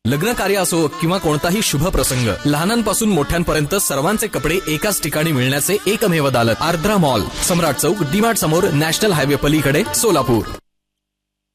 लग्न कार्य असो किंवा कोणताही शुभ प्रसंग, लहानांपासून मोठ्यांपर्यंत सर्वांचे कपडे एकाच ठिकाणी मिळण्याचे एकमेव दालत आर्द्रा मॉल, सम्राट चौक, डीमार्ट समोर, नॅशनल हायवे पलीकडे, सोलापूर.